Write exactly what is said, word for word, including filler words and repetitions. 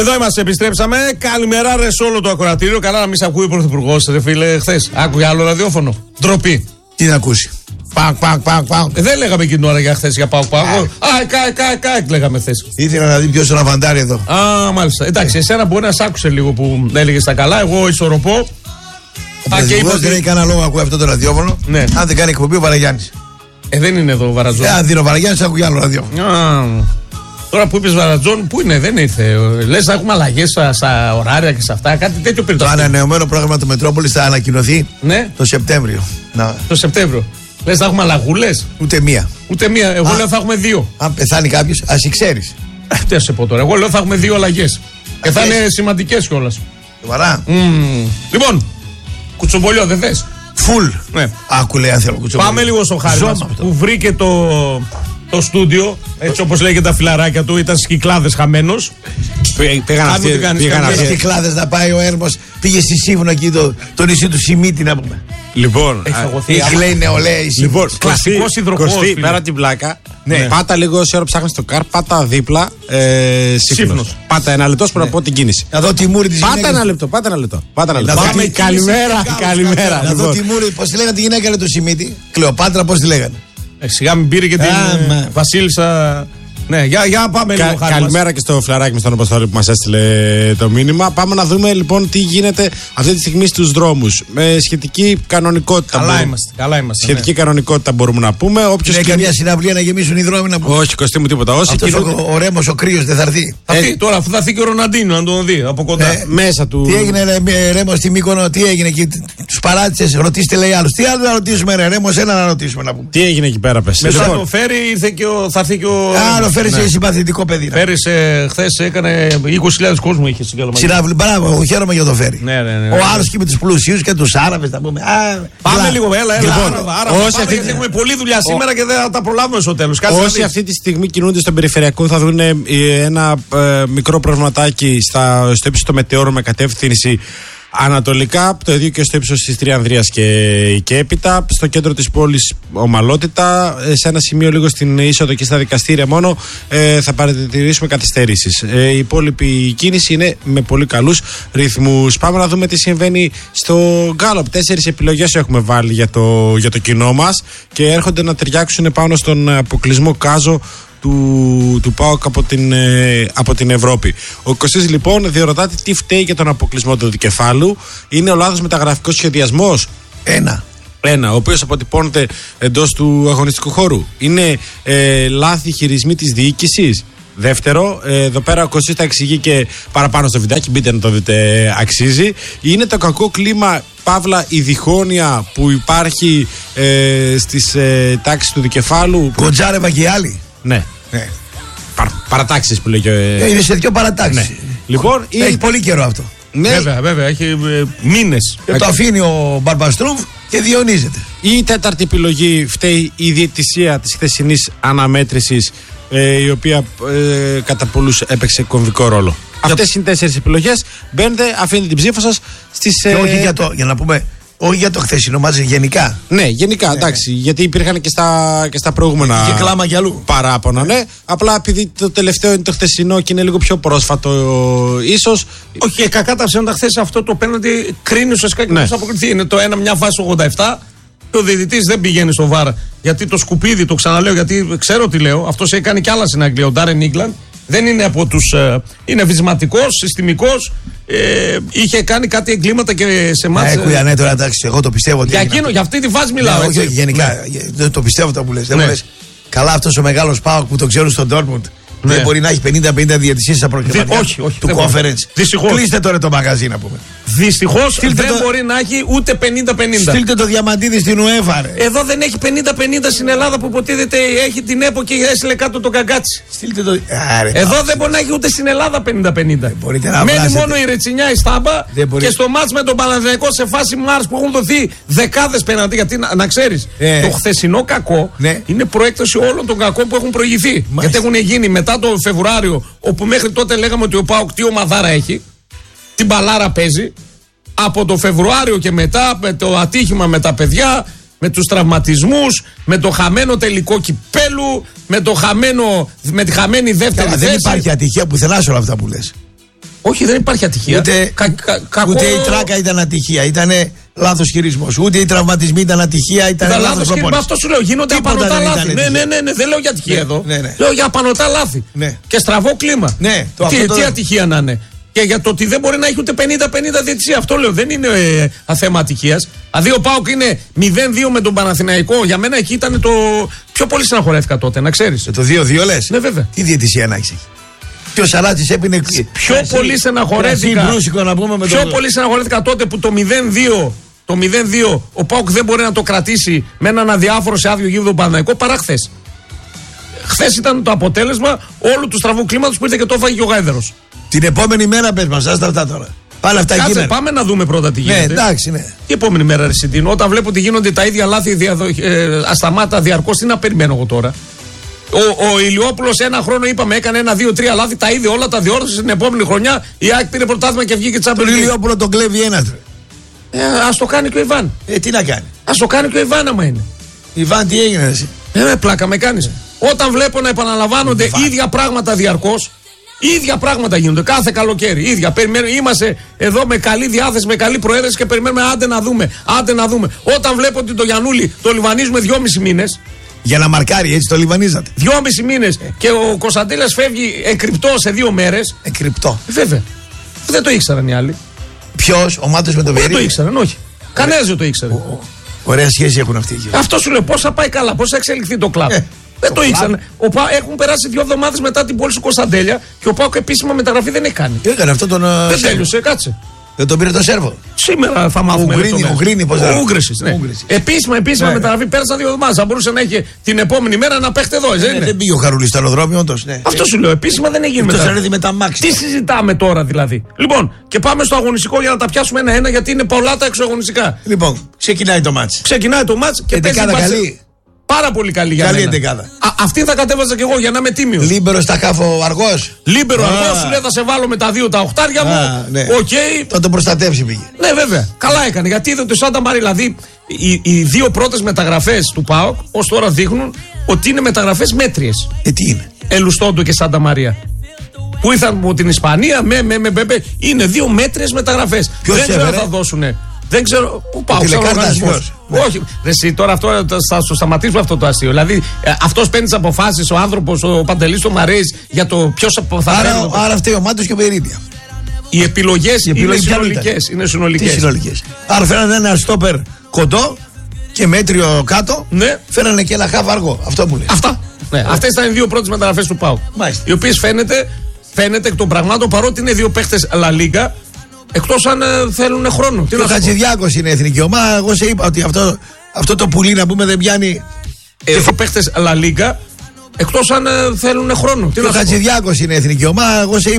Εδώ είμαστε, επιστρέψαμε. Καλημέρα ρε σε όλο το ακροατήριο. Καλά να μην σε ακούει ο Πρωθυπουργός, ρε φίλε, χθες. Άκουγε άλλο ραδιόφωνο. Ντροπή. Τι να ακούσει. Πακ, πακ, πακ, πακ. Ε, δεν λέγαμε εκείνη την ώρα για χθες για πακ, πακ. Α, καί, καί, καί, λέγαμε χθες. Ήθελα να δει ποιος είναι ο Βαντάρι εδώ. Α, μάλιστα. Εντάξει, εσένα μπορεί να σ' άκουσε λίγο που έλεγες τα καλά. Εγώ ισορροπώ. Ο Πρωθυπουργός δεν έχει κανένα λόγο να ακούει αυτό το ραδιόφωνο. Ναι. Αν δεν κάνει εκπομπή ο Βαραγιάννης. Ε, δεν είναι εδώ ο Βαρατζόν. Ε, αν δίνει ο Βαραγιάννης, ακούει άλλο ραδιόφωνο. Α, τώρα που είπες Βαρατζόν, πού είναι, δεν ήρθε. Λες να έχουμε αλλαγές στα, στα ωράρια και σε αυτά, κάτι τέτοιο πριν. Το ανανεωμένο πρόγραμμα του Μετρόπολης θα ανακοινωθεί ναι. το Σεπτέμβριο. Να. Το Σεπτέμβριο. Λες να έχουμε αλλαγούλες. Ούτε μία. Ούτε μία. Εγώ α, λέω θα έχουμε δύο. Αν πεθάνει κάποιος, ας ξέρεις. Τι να σε πω τώρα. Εγώ λέω θα έχουμε δύο αλλαγές. Και θα είναι σημαντικές κιόλας. Σοβαρά. Mm. Λοιπόν, κουτσομπολιό δεν θες. Φουλ. Ναι. Άκου λέει αν θέλω κουτσομπολιό. Πάμε λίγο στο χάρι μας, που βρήκε το, το στούντιο. Έτσι όπως λέγεται τα φιλαράκια του. Ήταν στις Κυκλάδες χαμένος. Πήγαν αυτοί. Στις Κυκλάδες να πάει ο Έρμος. Πήγε στη Σύμβουνα εκεί το, το νησί του Σιμίτη να πούμε. Λοιπόν, έχει λέει νεολαία η λοιπόν, κλασικός υδροχός. Πέρα την πλάκα, ναι. πάτα λίγο όση ώρα ψάχνεις το καρ, πάτα δίπλα ε, Σύφνος. Πάτα ένα λεπτό, πρέπει να πω την κίνηση. Να δω τη μούρη της πάτα γυναίκας. ένα λεπτό, πάτα ένα λεπτό. Πάτα ένα λεπτό. Πάμε, καλημέρα, καλημέρα. Να δω τη μούρη, πώς τη λέγανε τη γυναίκα του Σιμίτη. Κλεοπάτρα, πώς τη λέγανε. Ε, σιγά μην πήρε και την Βασίλισσα. Ναι, για, για πάμε Κα, λίγο χάρη καλημέρα μας. Και στο φλαράκι με στον Αποστόλη που μας έστειλε το μήνυμα. Πάμε να δούμε λοιπόν τι γίνεται αυτή τη στιγμή στους δρόμους. Με σχετική κανονικότητα. Καλά μπορούμε, είμαστε, καλά είμαστε. σχετική ναι. κανονικότητα μπορούμε να πούμε. Όποιος είναι καμιά συναυλία να γεμίσουν οι δρόμοι να πούμε. Όχι, Κωστή μου, τίποτα. Όσοι αυτός κινούν... ο, ο Ρέμος ο κρύος δεν θα έρθει. Θα έρθει τώρα, αφού θα έρθει και ο Ροναντίνο να τον δει από κοντά. Ε, μέσα του. Τι έγινε, ρε, Ρέμος στη Μύκονο, τι έγινε εκεί. Τους παράτησες, ρωτήστε λέει άλλους. Τι άλλο να ρωτήσουμε, ρε, Ρέμος, ένα να ρωτήσουμε να πούμε. Τι έγινε εκεί πέρα, πες. Μετά το φέρει, ήρθε και ο, θα έρθει και ο. Άλλο φέρει σε συμπαθητικό παιδί. Πέρυσι, χθες έκανε είκοσι χιλιάδες κόσμο είχε στην Καλαμαριά. Συναυλή, μπράβο, εγώ χαίρομαι για το φέρει. Ναι, ναι, ναι. Ο άλλος και με τους πλουσίους και τους Άραβες θα πούμε. Α, πάμε λίγο, έλα, έλα. Λοιπόν, άρα, άρα, όσοι πάμε, αυτή... γιατί έχουμε πολλή δουλειά σήμερα και δεν θα τα προλάβουμε στο τέλος. Όσοι αυτή τη στιγμή κινούνται στον περιφερειακό θα δουν ένα ε, μικρό προβληματάκι στα, στο ύψος των μετεώρων με κατεύθυνση ανατολικά, το ίδιο και στο ύψος της Τριανδρίας και, και έπειτα. Στο κέντρο της πόλης ομαλότητα, σε ένα σημείο λίγο στην είσοδο και στα δικαστήρια μόνο ε, θα παρατηρήσουμε καθυστερήσεις. Ε, η υπόλοιπη κίνηση είναι με πολύ καλούς ρυθμούς. Πάμε να δούμε τι συμβαίνει στο Γκάλοπ. Τέσσερις επιλογές έχουμε βάλει για το, για το κοινό μας και έρχονται να ταιριάξουν πάνω στον αποκλεισμό Κάζο του, του ΠΑΟΚ από την, ε, από την Ευρώπη. Ο Κωστής λοιπόν διερωτάται τι φταίει για τον αποκλεισμό του δικεφάλου. Είναι ο λάθος μεταγραφικός σχεδιασμός. Ένα. Ένα, ο οποίος αποτυπώνεται εντός του αγωνιστικού χώρου. Είναι ε, λάθη χειρισμοί της διοίκησης. Δεύτερο, ε, εδώ πέρα ο Κωστής τα εξηγεί και παραπάνω στο βιντεάκι, μπείτε να το δείτε, ε, αξίζει. Είναι το κακό κλίμα, παύλα η διχόνοια που υπάρχει ε, στις ε, τάξεις του δικεφάλου. Κοντζάρεβα και οι άλλοι. Ναι. ναι. Πα, παρατάξεις που λέει. Ε, είναι σε δύο παρατάξεις. Ναι. Λοιπόν, έχει είναι... πολύ καιρό αυτό. Ναι. Βέβαια, βέβαια, έχει ε, μήνες. Και το αφήνει ο Μπαρμπαστρούφ και διονύζεται. Η τέταρτη επιλογή φταίει η διαιτησία της χθεσινής αναμέτρησης, ε, η οποία ε, κατά πολλούς έπαιξε κομβικό ρόλο. Αυτές είναι τέσσερις επιλογές. Μπαίνετε, αφήνετε την ψήφο σας στις. Και όχι για το, για να πούμε, όχι για το χθεσινό μάτς, γενικά. Ναι, γενικά, ναι, εντάξει. Ναι. Γιατί υπήρχαν και στα, και στα προηγούμενα. Και κλάμα κι αλλού. Παράπονα, ναι. Απλά επειδή το τελευταίο είναι το χθεσινό και είναι λίγο πιο πρόσφατο, ίσως. Όχι, κακά τα ψέματα, χθες αυτό το πέναντι κρίνει ουσιαστικά και ναι. Πώς αποκριθεί. Είναι το ένα, μια φάση ογδόντα επτά. Και ο διαιτητής δεν πηγαίνει στο βαρ. Γιατί το σκουπίδι, το ξαναλέω, γιατί ξέρω τι λέω. Αυτό έχει κάνει κι άλλα στην Αγγλία. Ο Ντάρεν Ίγκλαντ δεν είναι από τους. Ε, είναι βυσματικός, συστημικός. Ε, είχε κάνει κάτι εγκλήματα και σε εμάς. Ναι, κουιανέ, τώρα εντάξει, εγώ το πιστεύω. Για εκείνο, για αυτή τη φάση μιλάω. Ναι, όχι, όχι, γενικά. Ναι. Το πιστεύω αυτό που λες. Ναι. Λες, καλά, αυτός ο μεγάλος ΠΑΟΚ που το ξέρουν στον Ντόρτμουντ. Ναι. Δεν μπορεί να έχει πενήντα πενήντα διαιτησίες στα προκριματικά του conference. Κλείστε τώρα το μαγαζί να πούμε. Δυστυχώς δεν το... μπορεί να έχει ούτε πενήντα πενήντα. Στείλτε το Διαμαντίδη στην UEFA. Εδώ δεν έχει πενήντα πενήντα στην Ελλάδα που υποτίθεται έχει την ΕΠΟ και έστειλε κάτω το Καγκάτσι. Στείλτε το. Άρε, εδώ το... δεν μπορεί να έχει ούτε στην Ελλάδα πενήντα πενήντα. Μπορείτε να μένει μόνο η Ρετσινιά, η Στάμπα και στο μάτς με τον Παναθηναϊκό σε φάση Μάρς που έχουν δοθεί δεκάδες πέναντι. Γιατί να, να ξέρεις, ε. το χθεσινό κακό ναι. είναι προέκταση όλων των κακών που έχουν προηγηθεί. Μάλιστα. Γιατί έχουν γίνει μετά το Φεβρουάριο, όπου μέχρι τότε λέγαμε ότι ο ΠΑΟΚ τι ομαδάρα έχει, την μπαλάρα παίζει. Από το Φεβρουάριο και μετά, με το ατύχημα με τα παιδιά, με τους τραυματισμούς, με το χαμένο τελικό κυπέλου, με, το χαμένο, με τη χαμένη δεύτερη θέση. Δεν υπάρχει ατυχία πουθενά σε όλα αυτά που λες. Όχι, δεν υπάρχει ατυχία. Ούτε, κα, κα, κακό... ούτε η τράκα ήταν ατυχία. Ήταν λάθος χειρισμός. Ούτε οι τραυματισμοί ήταν ατυχία. Ήταν λάθος προπόνηση. Αυτό σου λέω. Γίνονται απανωτά λάθη. Ναι, ναι, ναι, ναι, δεν λέω για ατυχία ναι, εδώ. Ναι, ναι. Λέω για απανωτά λάθη. Ναι. Και στραβό κλίμα. Ναι, το τι, το... τι ατυχία να είναι. Και για το ότι δεν μπορεί να έχει ούτε πενήντα πενήντα διαιτησία. Αυτό λέω. Δεν είναι ε, θέμα ατυχίας. Δηλαδή ο ΠΑΟΚ είναι μηδέν δύο με τον Παναθηναϊκό. Για μένα εκεί ήταν το. Πιο πολύ συναχωρέθηκα τότε, να ξέρεις. Το δύο δύο λες. Ναι, βέβαια. Τι διαιτησία να έχει. Ποιο Σαράτσης έπινε. Πιο κρασί, πολύ στεναχωρέθηκα. Να πούμε με πιο το... πολύ στεναχωρέθηκα τότε που το μηδέν δύο, το μηδέν δύο ο ΠΑΟΚ δεν μπορεί να το κρατήσει με έναν αδιάφορο σε άδειο γήπεδο Παναθηναϊκό παρά χθες. Χθες ήταν το αποτέλεσμα όλου του στραβού κλίματος που ήρθε και το έφαγε και ο Γάιδερος. Την επόμενη μέρα πες μας, άστα αυτά τώρα. Πάλι αυτά Κάτσε, εκείνα. Πάμε να δούμε πρώτα τι γίνεται. Ναι, εντάξει, ναι. Και επόμενη μέρα, ρε Συντίνο, όταν βλέπω ότι γίνονται τα ίδια λάθη διαδο... ε, ασταμάτα διαρκώς, τι να περιμένω εγώ τώρα. Ο, ο Ηλιόπουλος ένα χρόνο είπαμε έκανε ένα, δύο, τρία λάθη, τα είδε όλα, τα διόρθωσε την επόμενη χρονιά. Η ΑΕΚ πήρε πρωτάθλημα και βγήκε Champions League. Τον Ηλιόπουλο τον κλέβει ένας. Ε, ας το κάνει και ο Ιβάν. Ε, τι να κάνει. Ας το κάνει και ο Ιβάν, άμα είναι. Ιβάν, τι έγινε εσύ. Ε, πλάκα με κάνεις. Όταν βλέπω να επαναλαμβάνονται Ιβάν. ίδια πράγματα διαρκώς. Ίδια πράγματα γίνονται κάθε καλοκαίρι. Ίδια. Περιμένουμε, είμαστε εδώ με καλή διάθεση, με καλή προαίρεση και περιμένουμε άντε να δούμε. Άντε να δούμε. Όταν βλέπω ότι το Γιαννούλη το λιβανίζουμε δυόμισι μήνες. Για να μαρκάρει, έτσι το λιβανίζατε. Δυόμισι μήνες ε. και ο Κωνσταντέλιας φεύγει εκρυπτό σε δύο μέρες. Εκρυπτό. Ε, βέβαια. Δεν το ήξεραν οι άλλοι. Ποιος, ο Μάτος με τον Βιερίνη. Δεν το ήξεραν, όχι. Κανένας δεν το ήξερε. Ο, ο, ωραία σχέση έχουν αυτοί. Αυτό σου λέω, πώς θα πάει καλά, πώς θα εξελιχθεί το κλαμπ. Ε. Δεν το, το ήξεραν. Έχουν περάσει δύο εβδομάδες μετά την πώληση του Κωνσταντέλια και ο ΠΑΟΚ επίσημα μεταγραφή δεν έχει κάνει. Έκανε αυτό τον. Δεν τέλειωσε, κάτσε. Δεν τον πήρε το Σέρβο. Σήμερα θα μάθουμε. Ο Γκρίνι, πώς θα Ούγγρεσης, ναι. Επίσημα, επίσημα ναι, μεταγραφή πέρασαν δύο εβδομάδες. Θα μπορούσε να έχει την επόμενη μέρα να παίχτε εδώ, δεν είναι. Δεν πήγε ο Χαρούλης στο αεροδρόμιο, όντως. Ναι. Αυτό σου λέω. Επίσημα δεν έγινε μεταγραφή. Με τα μάξι. Τι συζητάμε τώρα δηλαδή. Λοιπόν, και πάμε στο αγωνιστικό για να τα πιάσουμε ένα-ένα γιατί είναι πολλά τα εξωαγωνιστικά. Λοιπόν, ξεκινάει το μάτς. Ξεκινάει το μάτς και παίζει καλή. Πάρα πολύ καλή για καλή μένα. Α, αυτή θα κατέβαζα και εγώ για να είμαι τίμιος. Λίμπερο στα κάφο αργός. Λίμπερο αργός, σου λέει θα σε βάλω με τα δύο τα οχτάρια μου. Α, ναι. Okay. Θα τον προστατεύσει πήγε. Ναι, βέβαια. Καλά έκανε. Γιατί είδε το Σάντα Μάρια. Δηλαδή, οι, οι δύο πρώτες μεταγραφές του ΠΑΟΚ ως τώρα δείχνουν ότι είναι μεταγραφές μέτριες. Ε, τι είναι. Ελουστόντο και Σάντα Μάρια. Που ήρθαν από την Ισπανία με, με, με, με, με. Είναι δύο μέτριες μεταγραφές. Δεν ξέρω αν θα δώσουνε. Δεν ξέρω. Πού πάω, ξέρω οργανισμός. Ναι. Όχι. Εσύ τώρα αυτό θα το σταματήσουμε αυτό το αστείο. Δηλαδή ε, αυτός παίρνει τις αποφάσεις, ο άνθρωπος, ο Παντελής, ο Μαρέης για το ποιος θα άρα, φέρει. Άρα φταίει ο Μάτος και ο Περίδια. Οι επιλογές είναι συνολικές. Είναι συνολικές. Τι συνολικές. Άρα φέρανε ένα στόπερ κοντό και μέτριο κάτω. Ναι. Φέρανε και ένα χαβ αργό. Αυτό που λέει. Αυτά. Ναι. Αυτές ήταν οι δύο πρώτες μεταγραφές του ΠΑΟΚ. Οι οποίες φαίνεται, φαίνεται εκ των πραγμάτων παρότι είναι δύο παίχτες Λα Λίγκα. Εκτός αν ε, θέλουν χρόνο. Τι ο Χατζηδιάκος είναι εθνική ομάδα. Εγώ σε είπα ότι αυτό, αυτό το πουλί να πούμε δεν πιάνει. Δύο παίχτες Λα Λίγκα. Εκτός αν ε, θέλουν χρόνο. Τι ο Χατζηδιάκος είναι εθνική ομάδα. Εγώ σε είπα.